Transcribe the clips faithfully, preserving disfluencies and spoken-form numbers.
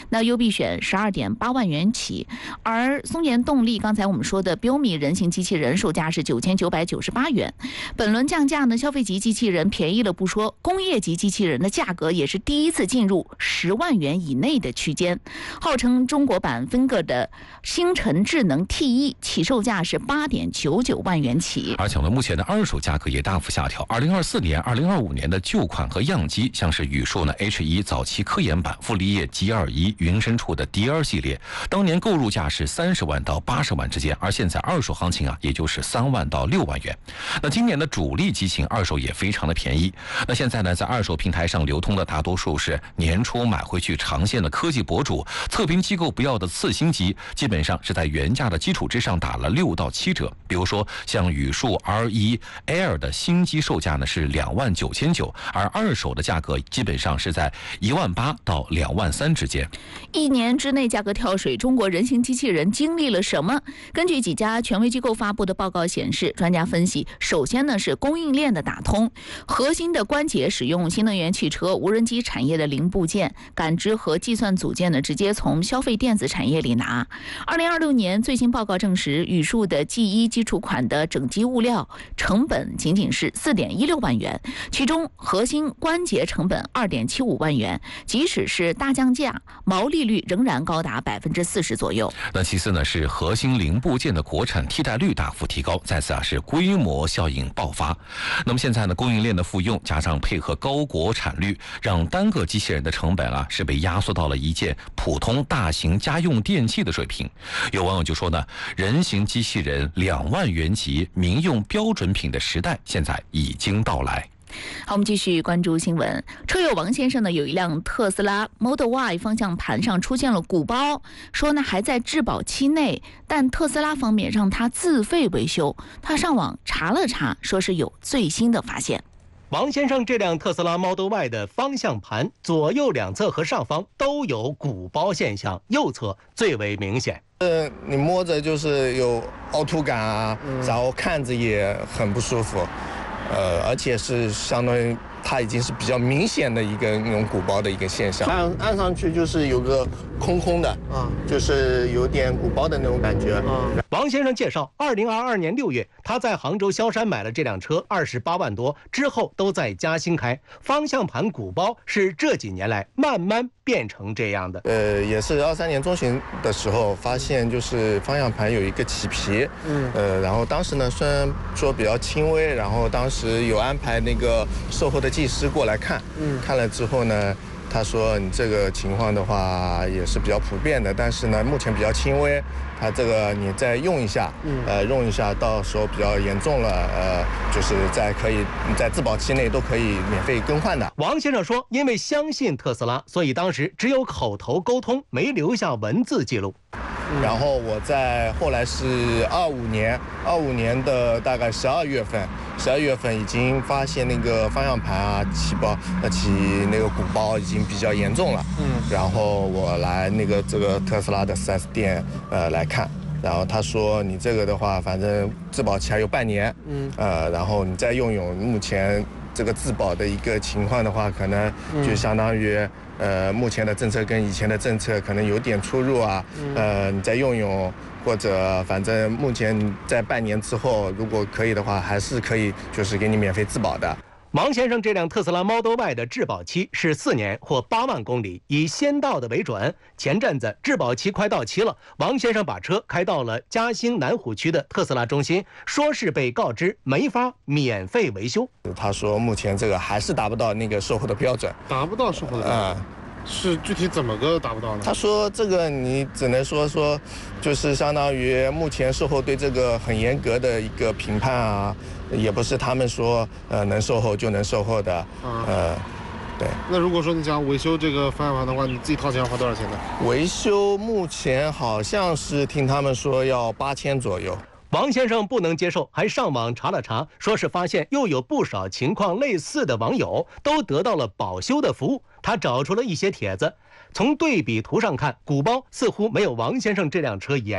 那优必选十二点八万元起，而松研动力刚才我们说的标米人形机器人售价是九千九百九十八元。本轮降价呢，消费级机器人便宜了不说，工业级机器人的价格也是第一次进入十万元以内的区间。号称中国版分个的星辰智能 T 一起售价是八点九九万元起。 而且呢，目前的二手价格也大幅下调。二零二四年、二零二五年的旧款和样机，像是宇树呢 H 一早期科研版、富力叶 G 二一、云深处的 D 二系列，当年购入价是三十万到八十万之间，而现在二手行情啊，也就是三万到六万元。那今年的主力机型二手也非常的便宜。那现在呢，在二手平台上流通的大多数是年初买回去长线的科技博主、测评机构不要的次新机，基本上是在原价的基础之上打了六到七折。比如说像宇树 R 一 Air 的新机售价呢是两万九千九，而二手的价格基本上是在一万八到两万三之间。 一年之内价格跳水，中国人形机器人经历了什么？根据几家权威机构发布的报告显示，专家分析，首先呢是供应链的打通，核心的关节使用新能源汽车、无人机产业的零部件、感知和计算组件呢，直接从消费电子产业里拿。二零二六年最新报告证实，宇树的 G 一基础款的整机物料成本仅仅是四点一六万元，其中核心关节成本二点七五万元，即使是大降价，毛利率仍然高达百分之四十左右。 那其次呢是核心零部件的国产替代率大幅提高，再次啊是规模效应爆发。那么现在呢，供应链的复用加上配合高国产率，让单个机器人的成本啊是被压缩到了一件普通大型家用电器的水平。有网友就说呢，人形机器人两万元级民用标准品的时代现在已经到来。 好，我们继续关注新闻。车友王先生呢，有一辆特斯拉 Model Y 方向盘上出现了鼓包，说呢还在质保期内，但特斯拉方面让他自费维修。他上网查了查，说是有最新的发现。 王先生这辆特斯拉 Model Y 的方向盘左右两侧和上方都有鼓包现象，右侧最为明显。 呃，你摸着就是有凹凸感啊，嗯、然后看着也很不舒服。呃，而且是相当于它已经是比较明显的一个那种鼓包的一个现象，按按上去就是有个空空的，啊，就是有点鼓包的那种感觉。啊， 王先生介绍，二零二二年六月，他在杭州萧山买了这辆车，二十八万多，之后都在嘉兴开。方向盘鼓包是这几年来慢慢变成这样的。 呃，也是二三年中旬的时候发现，就是方向盘有一个起皮，嗯，呃，然后当时呢虽然说比较轻微，然后当时有安排那个售后的技师过来看，嗯，看了之后呢，他说你这个情况的话也是比较普遍的，但是呢目前比较轻微，他这个你再用一下，嗯，呃，用一下，到时候比较严重了，呃，就是在可以在质保期内都可以免费更换的。 王先生说，因为相信特斯拉，所以当时只有口头沟通，没留下文字记录。 然后我在后来是二五年，二五年的大概十二月份，十二月份已经发现那个方向盘啊起包，呃起那个鼓包已经比较严重了。嗯，然后我来那个这个特斯拉的 四 S 店呃来看，然后他说你这个的话，反正质保期还有半年，嗯，呃，然后你再用用，目前这个质保的一个情况的话，可能就相当于。嗯呃，目前的政策跟以前的政策可能有点出入啊，呃，你再用用，或者反正目前在半年之后，如果可以的话，还是可以就是给你免费质保的。 王先生这辆特斯拉 Model Y 的质保期是四年或八万公里，以先到的为准。前阵子质保期快到期了，王先生把车开到了嘉兴南湖区的特斯拉中心，说是被告知没法免费维修。 他说目前这个还是达不到那个售后的标准， 达不到售后的标准。嗯，是具体怎么个达不到呢？ 他说这个你只能说说，就是相当于目前售后对这个很严格的一个评判啊。也不是他们说呃能售后就能售后的，啊、呃，对。 那如果说你想维修这个方向盘的话，你自己掏钱要花多少钱呢？ 维修目前好像是听他们说要八千左右。 王先生不能接受，还上网查了查，说是发现又有不少情况类似的网友都得到了保修的服务。他找出了一些帖子，从对比图上看，鼓包似乎没有王先生这辆车严重。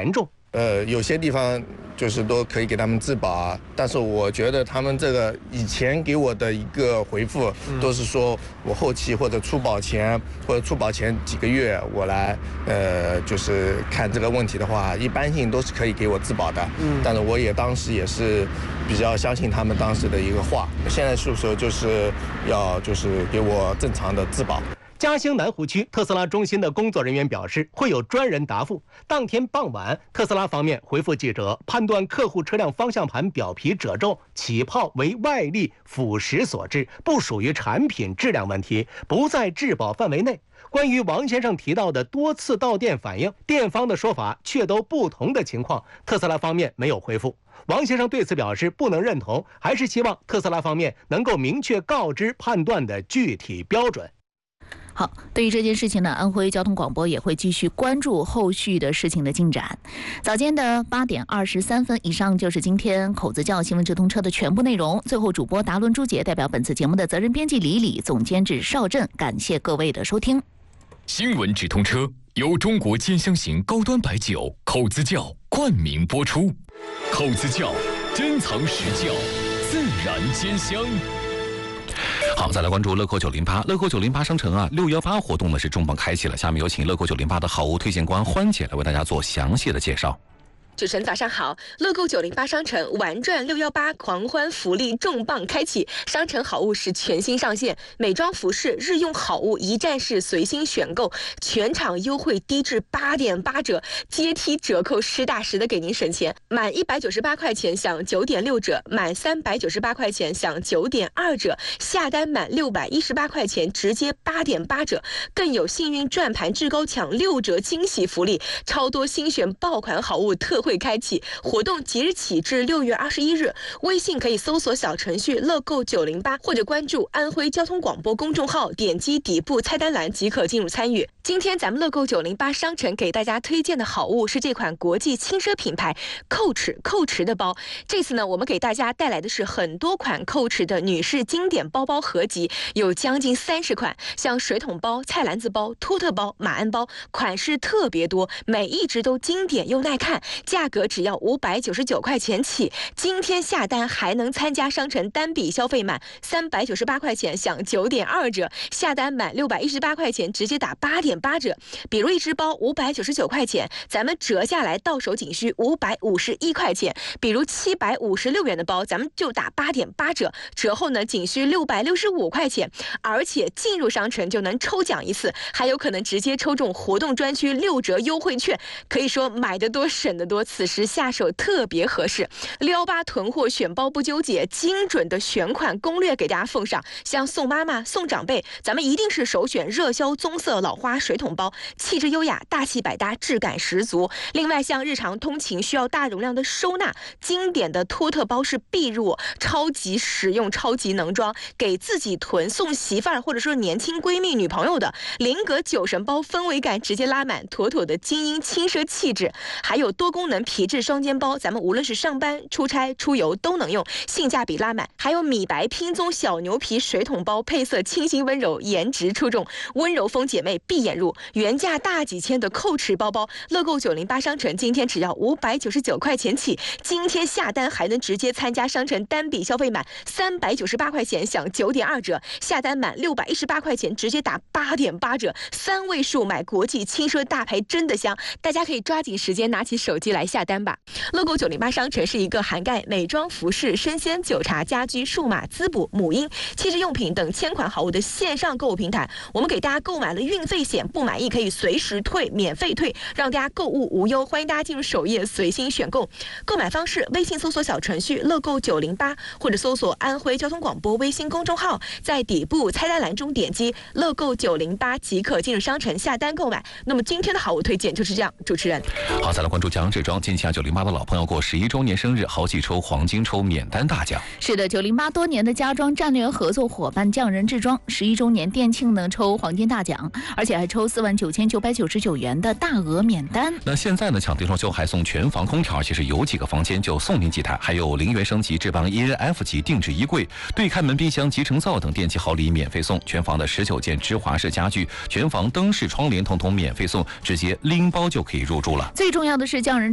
呃，有些地方就是都可以给他们质保啊，但是我觉得他们这个以前给我的一个回复都是说我后期或者出保前或者出保前几个月我来呃就是看这个问题的话，一般性都是可以给我质保的。嗯，但是我也当时也是比较相信他们当时的一个话，现在诉求就是要就是给我正常的质保。 嘉兴南湖区特斯拉中心的工作人员表示，会有专人答复。当天傍晚，特斯拉方面回复记者，判断客户车辆方向盘表皮褶皱、起泡为外力腐蚀所致，不属于产品质量问题，不在质保范围内。关于王先生提到的多次到店反映，店方的说法却都不同的情况，特斯拉方面没有回复。王先生对此表示不能认同，还是希望特斯拉方面能够明确告知判断的具体标准。 好，对于这件事情呢，安徽交通广播也会继续关注后续的事情的进展。早间的八点二十三分，以上就是今天口子窖新闻直通车的全部内容。最后，主播达伦朱杰代表本次节目的责任编辑李李、总监制邵震，感谢各位的收听。 新闻直通车由中国尖香型高端白酒口子窖冠名播出，口子窖珍藏实窖，自然兼香。 好，再来关注乐购九零八。乐购九零八商城啊，六幺八活动呢是重磅开启了。下面有请乐购九零八的好物推荐官欢姐来为大家做详细的介绍。 主持人早上好，乐购九零八商城玩转六幺八狂欢福利重磅开启，商城好物是全新上线，美妆服饰、日用好物一站式随心选购，全场优惠低至八点八折，阶梯折扣实打实的给您省钱。满一百九十八块钱享九点六折，满三百九十八块钱享九点二折，下单满六百一十八块钱直接八点八折，更有幸运转盘至高抢六折惊喜福利，超多新选爆款好物特惠。会开启活动即日起至六月二十一日，微信可以搜索小程序乐购九零八，或者关注安徽交通广播公众号，点击底部菜单栏即可进入参与。今天咱们乐购九零八商城给大家推荐的好物是这款国际轻奢品牌 Coach Coach 的包。这次呢，我们给大家带来的是很多款 Coach 的女士经典包包合集，有将近三十款，像水桶包、菜篮子包、托特包、马鞍包，款式特别多，每一只都经典又耐看。价格只要五百九十九块钱起，今天下单还能参加商城单笔消费满三百九十八块钱享九点二折，下单满六百一十八块钱直接打八点八折。比如一只包五百九十九块钱，咱们折下来到手仅需五百五十一块钱。比如七百五十六元的包，咱们就打八点八折，折后呢仅需六百六十五块钱。而且进入商城就能抽奖一次，还有可能直接抽中活动专区六折优惠券，可以说买得多省得多。此时下手特别合适，六幺八囤货选包不纠结，精准的选款攻略给大家奉上。像送妈妈、送长辈，咱们一定是首选热销棕色老花水桶包，气质优雅，大气百搭，质感十足。另外，像日常通勤需要大容量的收纳，经典的托特包是必入，超级实用，超级能装，给自己囤、送媳妇儿或者说年轻闺蜜、女朋友的。菱格酒神包氛围感直接拉满，妥妥的精英轻奢气质。还有多功能皮质双肩包，咱们无论是上班、出差、出游都能用，性价比拉满。还有米白拼棕小牛皮水桶包，配色清新温柔，颜值出众，温柔风姐妹闭眼入。原价大几千的Coach包包，乐购九零八商城今天只要五百九十九块钱起，今天下单还能直接参加商城单笔消费满三百九十八块钱享九点二折，下单满六百一十八块钱直接打八点八折，三位数买国际轻奢大牌真的香，大家可以抓紧时间拿起手机来下单吧。乐购九零八商城是一个涵盖美妆、服饰、生鲜、酒茶、家居、数码、滋补、母婴、气质用品等千款好物的线上购物平台。我们给大家购买了运费险，不满意可以随时退，免费退，让大家购物无忧。欢迎大家进入首页随心选购。购买方式：微信搜索小程序乐购九零八，或者搜索安徽交通广播微信公众号，在底部菜单栏中点击乐购九零八即可进入商城下单购买。那么今天的好物推荐就是这样，主持人。 好，再来关注江志庄，近期啊九零八的老朋友过十一周年生日，豪气抽黄金抽免单大奖。 是的，九零八多年的家装战略合作伙伴匠人志庄十一周年店庆呢抽黄金大奖，而且还抽四万九千九百九十九元的大额免单。 那现在呢抢订装修还送全房空调，其实有几个房间就送您几台，还有零元升级智邦 E N F 级定制衣柜、对开门冰箱、集成灶等电器好礼免费送，全房的十九件芝华士家具、全房灯饰窗帘统统免费送，直接拎包就可以入住了。 最重要的是匠人志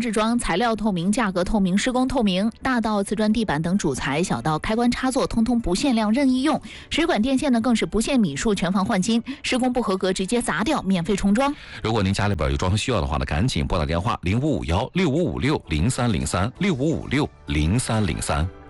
制装，材料透明，价格透明，施工透明，大到瓷砖地板等主材，小到开关插座，通通不限量任意用。水管电线呢更是不限米数，全房换新，施工不合格直接砸掉，免费重装。 如果您家里边有装修需要的话呢，赶紧拨打电话零五五幺六五五六零三零三六五五六零三零三。